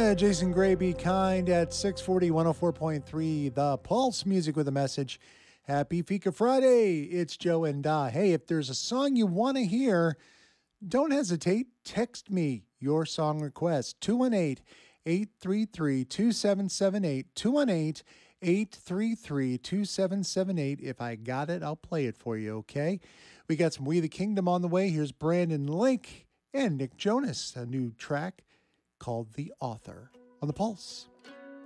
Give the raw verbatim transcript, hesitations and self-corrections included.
Uh, Jason Gray, Be Kind at six forty, one oh four point three, The Pulse, music with a message. Happy Fika Friday. It's Joe and Da. Hey, if there's a song you want to hear, don't hesitate. Text me your song request. two one eight, eight three three, two seven seven eight. two one eight, eight three three, two seven seven eight. If I got it, I'll play it for you, okay? We got some We the Kingdom on the way. Here's Brandon Lake and Nick Jonas, a new track called The Author on The Pulse.